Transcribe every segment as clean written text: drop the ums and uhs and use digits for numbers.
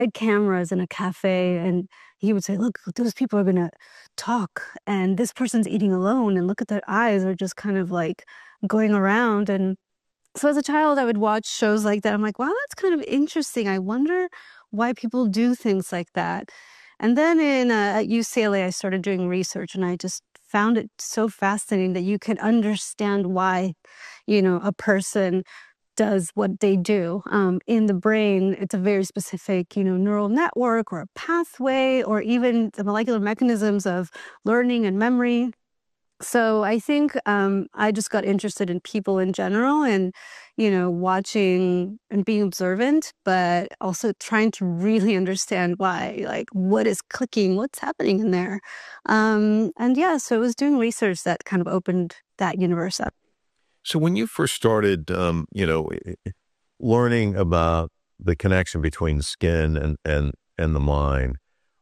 had cameras in a cafe, and he would say, look, those people are going to talk, and this person's eating alone, and look at their eyes are just kind of like going around. And so as a child, I would watch shows like that. I'm like, wow, that's kind of interesting. I wonder why people do things like that. And then at UCLA, I started doing research, and I just found it so fascinating that you can understand why, a person does what they do. In the brain, it's a very specific, neural network or a pathway, or even the molecular mechanisms of learning and memory. So I think I just got interested in people in general, and, watching and being observant, but also trying to really understand why, like what is clicking, what's happening in there. And yeah, so it was doing research that kind of opened that universe up. So when you first started, learning about the connection between the skin and the mind,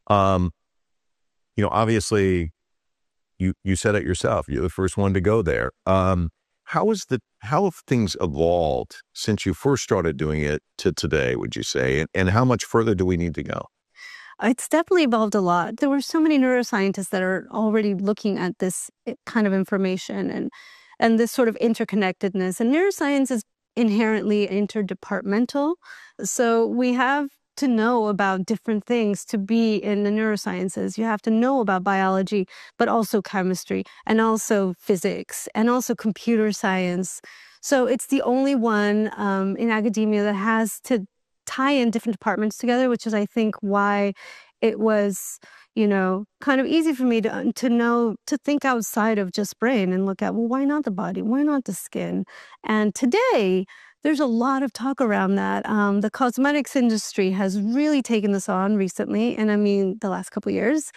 obviously you said it yourself. You're the first one to go there. How have things evolved since you first started doing it to today, would you say? And how much further do we need to go? It's definitely evolved a lot. There were so many neuroscientists that are already looking at this kind of information and this sort of interconnectedness. And neuroscience is inherently interdepartmental. So we have to know about different things to be in the neurosciences. You have to know about biology, but also chemistry, and also physics, and also computer science. So it's the only one in academia that has to tie in different departments together, which is, I think, why it was, kind of easy for me to think outside of just brain and look at, well, why not the body? Why not the skin? And today, there's a lot of talk around that. The cosmetics industry has really taken this on recently, and I mean, the last couple of years.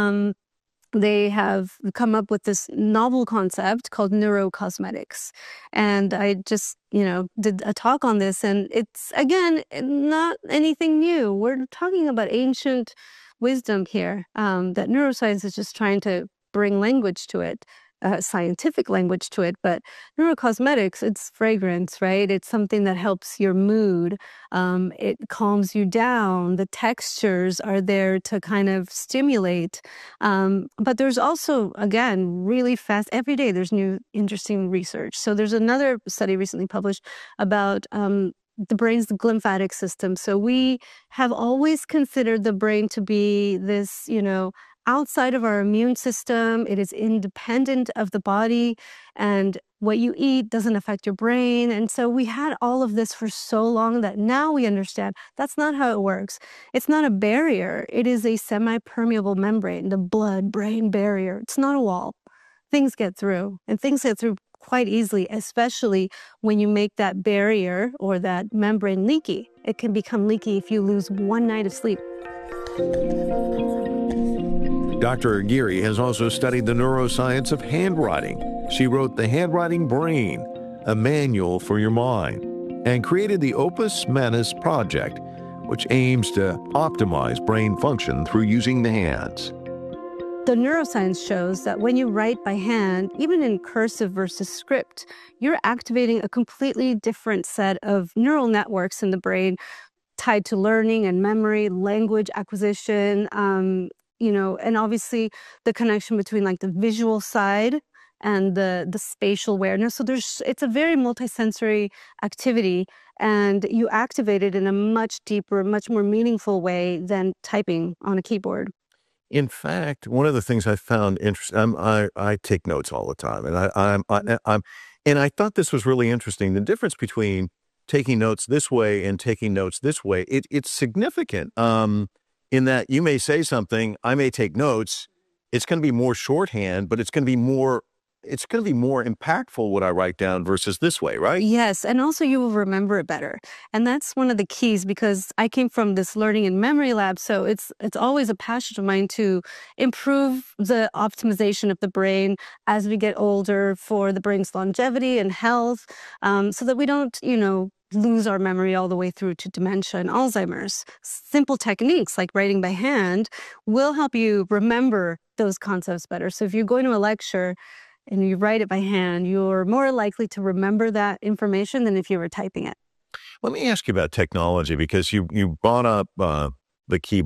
They have come up with this novel concept called neurocosmetics. And I just, did a talk on this, and it's, again, not anything new. We're talking about ancient wisdom here, that neuroscience is just trying to bring language to it. Scientific language to it, but neurocosmetics, it's fragrance, right? It's something that helps your mood. It calms you down. The textures are there to kind of stimulate. But there's also, again, really fast, every day there's new interesting research. So there's another study recently published about the brain's lymphatic system. So we have always considered the brain to be this, outside of our immune system. It is independent of the body, and what you eat doesn't affect your brain. And so we had all of this for so long that now we understand that's not how it works. It's not a barrier. It is a semi-permeable membrane, the blood-brain barrier. It's not a wall. Things get through, and things get through quite easily, especially when you make that barrier or that membrane leaky. It can become leaky if you lose one night of sleep. Dr. Aguirre has also studied the neuroscience of handwriting. She wrote The Handwriting Brain, a manual for your mind, and created the Opus Manus Project, which aims to optimize brain function through using the hands. The neuroscience shows that when you write by hand, even in cursive versus script, you're activating a completely different set of neural networks in the brain tied to learning and memory, language acquisition, and obviously the connection between like the visual side and the spatial awareness. So it's a very multisensory activity, and you activate it in a much deeper, much more meaningful way than typing on a keyboard. In fact, one of the things I found interesting, I take notes all the time, and I thought this was really interesting. The difference between taking notes this way and taking notes this way, it's significant. In that you may say something, I may take notes. It's going to be more shorthand, but it's going to be more impactful what I write down versus this way, right? Yes, and also you will remember it better. And that's one of the keys, because I came from this learning and memory lab, so it's always a passion of mine to improve the optimization of the brain as we get older for the brain's longevity and health, so that we don't, lose our memory all the way through to dementia and Alzheimer's. Simple techniques like writing by hand will help you remember those concepts better. So if you're going to a lecture and you write it by hand, you're more likely to remember that information than if you were typing it. Let me ask you about technology, because you brought up the key